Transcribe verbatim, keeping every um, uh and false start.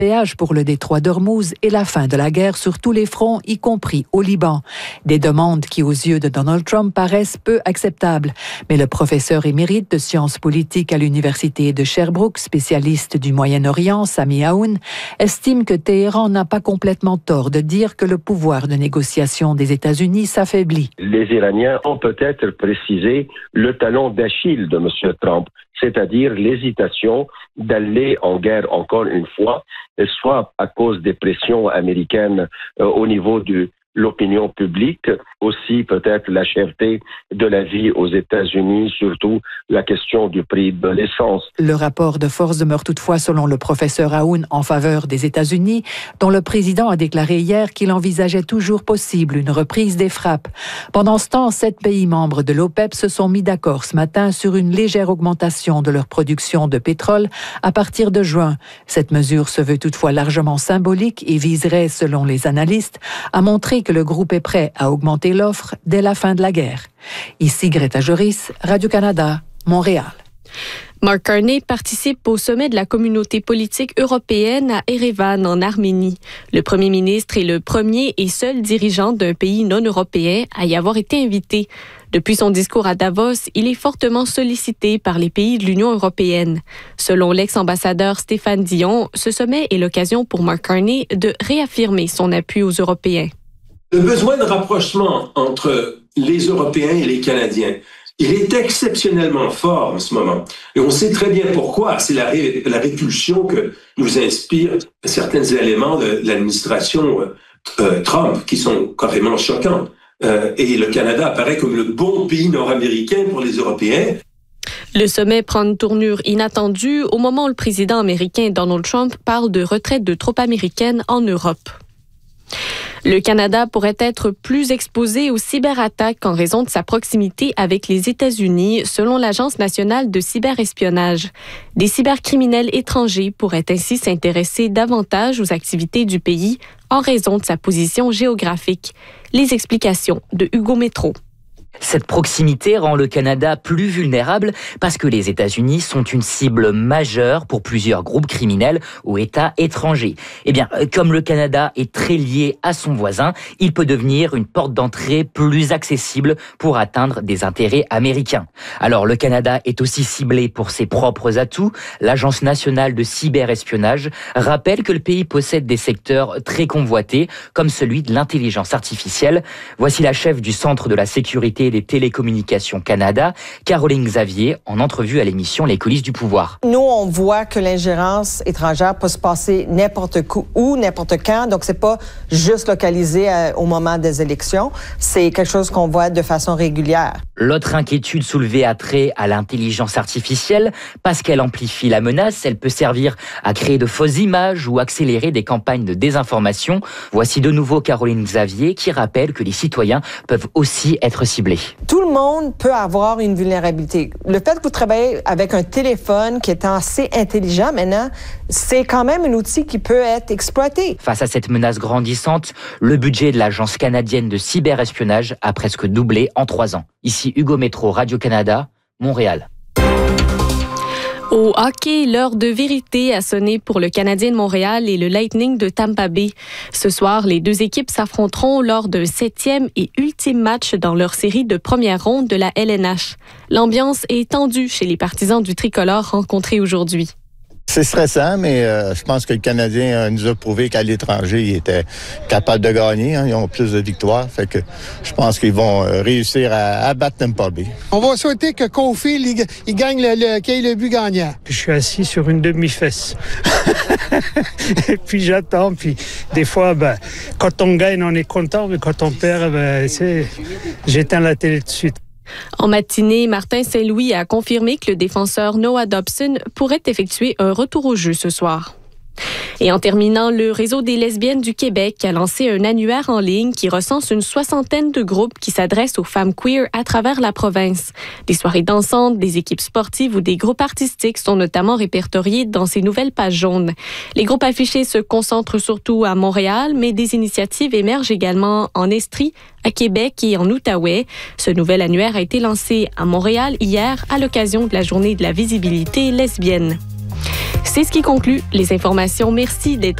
péage pour le détroit d'Ormuz et la fin de la guerre sur tous les fronts, y compris au Liban. Des demandes qui, aux yeux de Donald Trump, paraissent peu acceptables. Mais le professeur émérite de sciences politiques à l'université de Sherbrooke, spécialiste du Moyen-Orient, Sami Aoun, estime que Téhéran n'a pas complètement tort de dire que le pouvoir de négociation des États-Unis s'affaiblit. Les Iraniens ont peut-être précisé le talon d'Achille de M. Trump, c'est-à-dire l'hésitation d'aller en guerre encore une fois, soit à cause des pressions américaines euh, au niveau de l'opinion publique, aussi peut-être la cherté de la vie aux États-Unis, surtout la question du prix de l'essence. Le rapport de force demeure toutefois, selon le professeur Aoun, en faveur des États-Unis, dont le président a déclaré hier qu'il envisageait toujours possible une reprise des frappes. Pendant ce temps, sept pays membres de l'OPEP se sont mis d'accord ce matin sur une légère augmentation de leur production de pétrole à partir de juin. Cette mesure se veut toutefois largement symbolique et viserait, selon les analystes, à montrer que le groupe est prêt à augmenter l'offre dès la fin de la guerre. Ici Greta Joris, Radio-Canada, Montréal. Mark Carney participe au sommet de la communauté politique européenne à Erevan, en Arménie. Le premier ministre est le premier et seul dirigeant d'un pays non européen à y avoir été invité. Depuis son discours à Davos, il est fortement sollicité par les pays de l'Union européenne. Selon l'ex-ambassadeur Stéphane Dion, ce sommet est l'occasion pour Mark Carney de réaffirmer son appui aux Européens. Le besoin de rapprochement entre les Européens et les Canadiens, il est exceptionnellement fort en ce moment. Et on sait très bien pourquoi. C'est la, ré, la répulsion que nous inspirent certains éléments de l'administration euh, Trump qui sont carrément choquants. Euh, et le Canada apparaît comme le bon pays nord-américain pour les Européens. Le sommet prend une tournure inattendue au moment où le président américain Donald Trump parle de retraite de troupes américaines en Europe. Le Canada pourrait être plus exposé aux cyberattaques en raison de sa proximité avec les États-Unis, selon l'Agence nationale de cyberespionnage. Des cybercriminels étrangers pourraient ainsi s'intéresser davantage aux activités du pays en raison de sa position géographique. Les explications de Hugo Métro. Cette proximité rend le Canada plus vulnérable parce que les États-Unis sont une cible majeure pour plusieurs groupes criminels ou États étrangers. Eh bien, comme le Canada est très lié à son voisin, il peut devenir une porte d'entrée plus accessible pour atteindre des intérêts américains. Alors, le Canada est aussi ciblé pour ses propres atouts. L'Agence nationale de cyberespionnage rappelle que le pays possède des secteurs très convoités, comme celui de l'intelligence artificielle. Voici la chef du Centre de la sécurité des télécommunications Canada, Caroline Xavier, en entrevue à l'émission Les coulisses du pouvoir. Nous, on voit que l'ingérence étrangère peut se passer n'importe où, n'importe quand, donc c'est pas juste localisé à, au moment des élections, c'est quelque chose qu'on voit de façon régulière. L'autre inquiétude soulevée a trait à l'intelligence artificielle. Parce qu'elle amplifie la menace, elle peut servir à créer de fausses images ou accélérer des campagnes de désinformation. Voici de nouveau Caroline Xavier qui rappelle que les citoyens peuvent aussi être ciblés. Tout le monde peut avoir une vulnérabilité. Le fait que vous travaillez avec un téléphone qui est assez intelligent maintenant, c'est quand même un outil qui peut être exploité. Face à cette menace grandissante, le budget de l'Agence canadienne de cyberespionnage a presque doublé en trois ans. Ici Hugo Métro, Radio-Canada, Montréal. Au hockey, l'heure de vérité a sonné pour le Canadien de Montréal et le Lightning de Tampa Bay. Ce soir, les deux équipes s'affronteront lors d'un septième et ultime match dans leur série de première ronde de la L N H. L'ambiance est tendue chez les partisans du tricolore rencontrés aujourd'hui. C'est stressant, mais euh, je pense que le Canadien euh, nous a prouvé qu'à l'étranger, il était capable de gagner. Hein, ils ont plus de victoires. Fait que je pense qu'ils vont euh, réussir à, à battre Tampa Bay. On va souhaiter que Caulfield il, il gagne le, le, qu'il ait le but gagnant. Je suis assis sur une demi-fesse. Et puis j'attends. Puis des fois, ben, quand on gagne, on est content. Mais quand on perd, ben, c'est, j'éteins la télé tout de suite. En matinée, Martin Saint-Louis a confirmé que le défenseur Noah Dobson pourrait effectuer un retour au jeu ce soir. Et en terminant, le Réseau des lesbiennes du Québec a lancé un annuaire en ligne qui recense une soixantaine de groupes qui s'adressent aux femmes queer à travers la province. Des soirées dansantes, des équipes sportives ou des groupes artistiques sont notamment répertoriés dans ces nouvelles pages jaunes. Les groupes affichés se concentrent surtout à Montréal, mais des initiatives émergent également en Estrie, à Québec et en Outaouais. Ce nouvel annuaire a été lancé à Montréal hier à l'occasion de la Journée de la visibilité lesbienne. C'est ce qui conclut les informations. Merci d'être